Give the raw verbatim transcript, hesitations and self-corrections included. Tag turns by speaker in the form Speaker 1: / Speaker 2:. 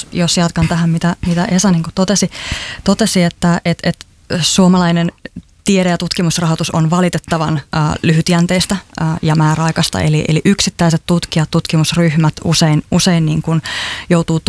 Speaker 1: jos jatkan tähän, mitä, mitä Esa niin kuin totesi, totesi, että et, et suomalainen tiede- ja tutkimusrahoitus on valitettavan äh, lyhytjänteistä äh, ja määräaikaista, eli, eli yksittäiset tutkijat, tutkimusryhmät usein, usein niin kuin joutuu